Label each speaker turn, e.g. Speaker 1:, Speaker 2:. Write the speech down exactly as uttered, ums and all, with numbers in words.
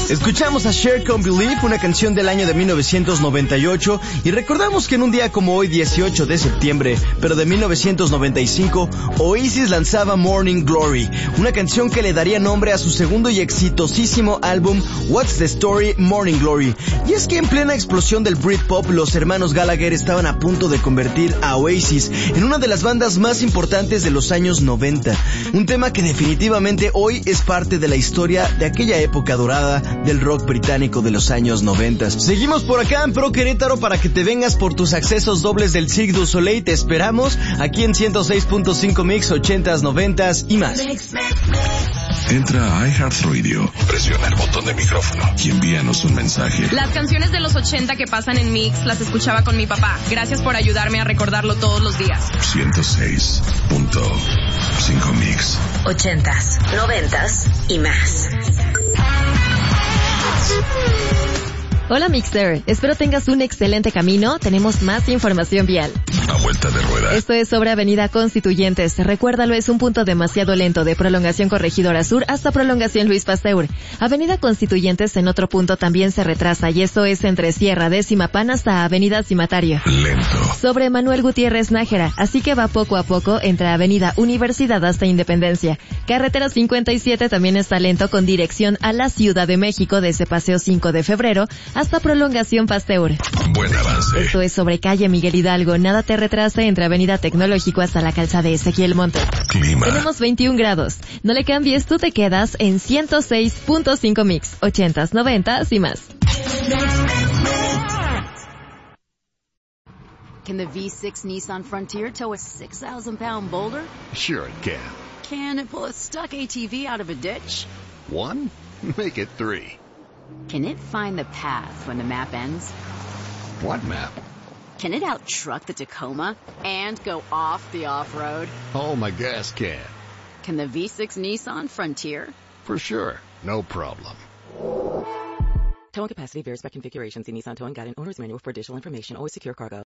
Speaker 1: Escuchamos a Cher con Believe, una canción del año de mil novecientos noventa y ocho, y recordamos que en un día como hoy, dieciocho de septiembre, pero de mil novecientos noventa y cinco, Oasis lanzaba Morning Glory, una canción que le daría nombre a su segundo y exitosísimo álbum What's the Story, Morning Glory. Y es que en plena explosión del Britpop, los hermanos Gallagher estaban a punto de convertir a Oasis en una de las bandas más importantes de los años noventa, un tema que definitivamente hoy es parte de la historia de aquella época dorada del rock británico de los años noventa. Seguimos por acá en Pro Querétaro para que te vengas por tus accesos dobles del Cirque du Soleil. Te esperamos aquí en ciento seis punto cinco Mix, ochentas, noventas y más.
Speaker 2: Entra a iHeartRadio, presiona el botón de micrófono y envíanos un mensaje.
Speaker 3: Las canciones de los ochenta que pasan en Mix las escuchaba con mi papá. Gracias por ayudarme a recordarlo todos los días.
Speaker 2: ciento seis punto cinco Mix.
Speaker 4: Ochentas, noventas y más.
Speaker 5: Hola Mixer, espero tengas un excelente camino. Tenemos más información vial.
Speaker 2: A vuelta de rueda.
Speaker 5: Esto es sobre Avenida Constituyentes. Recuérdalo, es un punto demasiado lento de Prolongación Corregidora Sur hasta Prolongación Luis Pasteur. Avenida Constituyentes en otro punto también se retrasa y eso es entre Sierra de Zimapán hasta Avenida Cimatario.
Speaker 2: Lento.
Speaker 5: Sobre Manuel Gutiérrez Nájera, así que va poco a poco entre Avenida Universidad hasta Independencia. Carretera cincuenta y siete también está lento con dirección a la Ciudad de México desde Paseo cinco de febrero hasta Prolongación Pasteur.
Speaker 2: Buen avance.
Speaker 5: Esto es sobre calle Miguel Hidalgo. Nada te retrase entre Avenida Tecnológico hasta la calzada de Ezequiel Montes.
Speaker 2: Clima.
Speaker 5: Tenemos veintiún grados. No le cambies, tú te quedas en ciento seis punto cinco Mix. Ochentas, noventas y más.
Speaker 6: Can the V six Nissan Frontier tow a six thousand pound boulder?
Speaker 7: Sure it can.
Speaker 6: Can it pull a stuck A T V out of a ditch?
Speaker 7: One? Make it three.
Speaker 6: Can it find the path when the map ends?
Speaker 7: What map?
Speaker 6: Can it out-truck the Tacoma and go off the off-road?
Speaker 7: Oh, my gas can.
Speaker 6: Can the V six Nissan Frontier?
Speaker 7: For sure. No problem.
Speaker 8: Towing capacity varies by configuration. See Nissan Towing Guide and Owner's Manual for additional information. Always secure cargo.